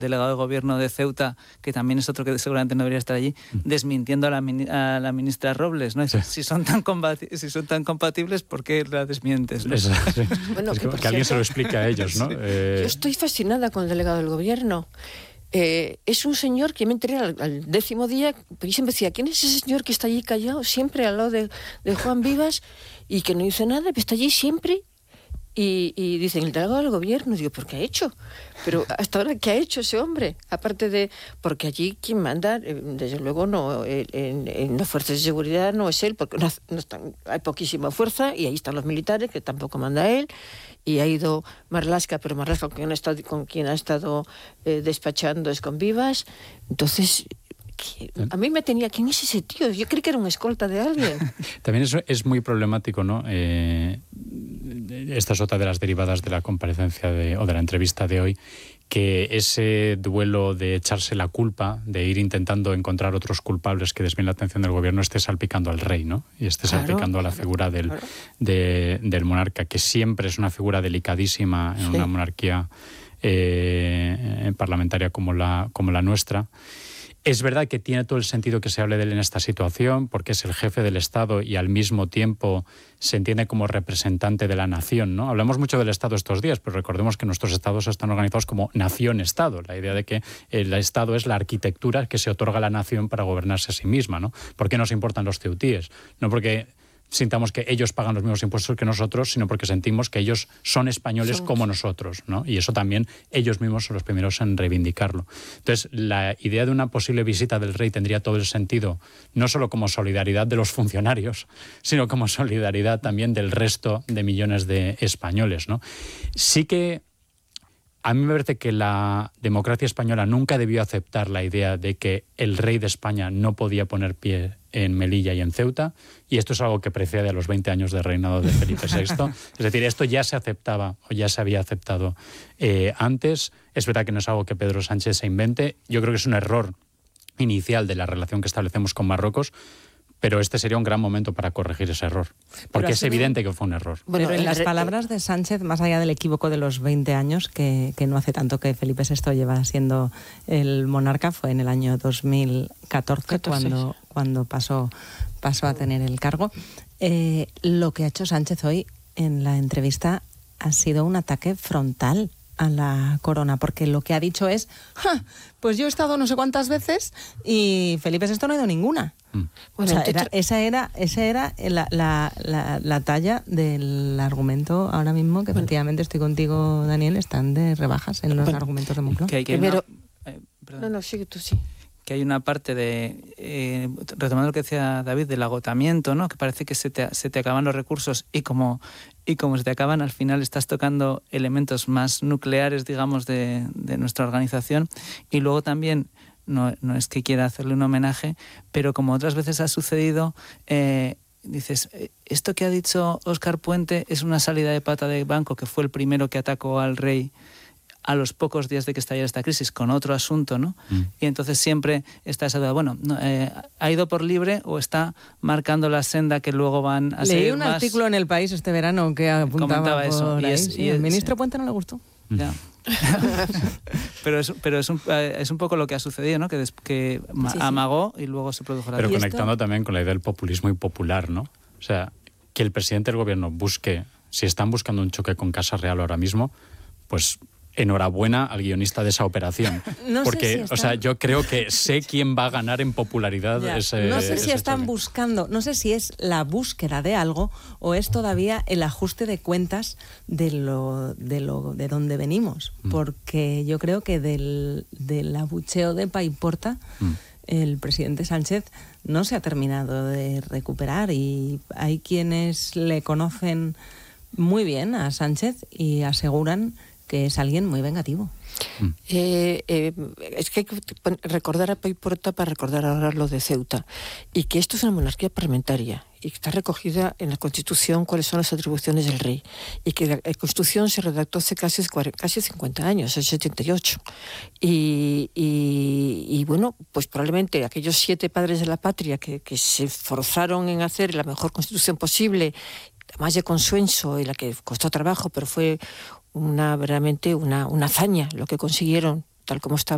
delegado de gobierno de Ceuta, que también es otro que seguramente no debería estar allí, desmintiendo a la ministra Robles, ¿no? Si son tan compatibles, ¿por qué la desmientes, ¿no? Sí. Bueno, que alguien se lo explique a ellos, ¿no? Sí. Yo estoy fascinada con el delegado del gobierno. Es un señor que me enteré al 10º día, porque siempre decía, ¿quién es ese señor que está allí callado, siempre al lado de Juan Vivas, y que no dice nada, pero está allí siempre? Y dicen, el delegado del gobierno. Digo, ¿pero qué ha hecho? Pero hasta ahora, ¿qué ha hecho ese hombre? Aparte de... Porque allí quien manda, desde luego, no en las fuerzas de seguridad no es él, porque hay poquísima fuerza, y ahí están los militares, que tampoco manda él, y ha ido Marlaska, pero Marlaska con quien ha estado despachando es con Vivas. Entonces... A mí me tenía... ¿Quién es ese tío? Yo creí que era un escolta de alguien. También es muy problemático, ¿no? Esta es otra de las derivadas de la comparecencia o de la entrevista de hoy, que ese duelo de echarse la culpa, de ir intentando encontrar otros culpables que desvíen la atención del gobierno, esté salpicando al rey, ¿no? Y esté salpicando a la figura del monarca, que siempre es una figura delicadísima en una monarquía parlamentaria como la nuestra. Es verdad que tiene todo el sentido que se hable de él en esta situación, porque es el jefe del Estado y al mismo tiempo se entiende como representante de la nación, ¿no? Hablamos mucho del Estado estos días, pero recordemos que nuestros estados están organizados como nación-Estado. La idea de que el Estado es la arquitectura que se otorga a la nación para gobernarse a sí misma, ¿no? ¿Por qué nos importan los ceutíes? No porque sintamos que ellos pagan los mismos impuestos que nosotros, sino porque sentimos que ellos son españoles como nosotros, ¿no? Y eso también ellos mismos son los primeros en reivindicarlo. Entonces, la idea de una posible visita del rey tendría todo el sentido, no solo como solidaridad de los funcionarios, sino como solidaridad también del resto de millones de españoles, ¿no? Sí que a mí me parece que la democracia española nunca debió aceptar la idea de que el rey de España no podía poner pie en Melilla y en Ceuta, y esto es algo que precede a los 20 años de reinado de Felipe VI. Es decir, esto ya se aceptaba o ya se había aceptado antes. Es verdad que no es algo que Pedro Sánchez se invente. Yo creo que es un error inicial de la relación que establecemos con Marruecos, pero este sería un gran momento para corregir ese error, porque es evidente que fue un error. Bueno, pero en las palabras de Sánchez, más allá del equívoco de los 20 años, que no hace tanto que Felipe VI lleva siendo el monarca, fue en el año 2014 cuando pasó a tener el cargo. Lo que ha hecho Sánchez hoy en la entrevista ha sido un ataque frontal a la corona, porque lo que ha dicho es, pues yo he estado no sé cuántas veces y Felipe VI no ha ido ninguna. Bueno, o sea, esa era la talla del argumento ahora mismo, que efectivamente estoy contigo, Daniel, están de rebajas en los argumentos de Moncloa. No, sigue tú, sí. Que hay una parte de, retomando lo que decía David, del agotamiento, ¿no? Que parece que se te acaban los recursos y como se te acaban, al final estás tocando elementos más nucleares, digamos, de nuestra organización. Y luego también, no es que quiera hacerle un homenaje, pero como otras veces ha sucedido, dices, esto que ha dicho Óscar Puente es una salida de pata de banco, que fue el primero que atacó al rey a los pocos días de que estallara esta crisis con otro asunto, ¿no? Y entonces siempre está esa duda, bueno, ¿ha ido por libre o está marcando la senda que luego van a seguir más? Leí un artículo en El País este verano que apuntaba eso. Y el ministro Puente no le gustó. Ya. pero es un poco lo que ha sucedido, ¿no? Que amagó y luego se produjo la... Pero conectando también con la idea del populismo impopular, ¿no? O sea, que el presidente del gobierno busque, si están buscando un choque con Casa Real ahora mismo, pues enhorabuena al guionista de esa operación. Porque, o sea, yo creo que sé quién va a ganar en popularidad no sé si están choque. Buscando, no sé si es la búsqueda de algo o es todavía el ajuste de cuentas de donde venimos. Porque yo creo que del abucheo de Paiporta, el presidente Sánchez no se ha terminado de recuperar, y hay quienes le conocen muy bien a Sánchez y aseguran que es alguien muy vengativo. Es que hay que recordar a Paiporta para recordar ahora lo de Ceuta, y que esto es una monarquía parlamentaria y que está recogida en la Constitución cuáles son las atribuciones del rey, y que la Constitución se redactó hace casi 50 años, en 78, y bueno, pues probablemente aquellos 7 padres de la patria que se esforzaron en hacer la mejor Constitución posible, más de consenso, y la que costó trabajo, pero fue verdaderamente una hazaña lo que consiguieron, tal como estaba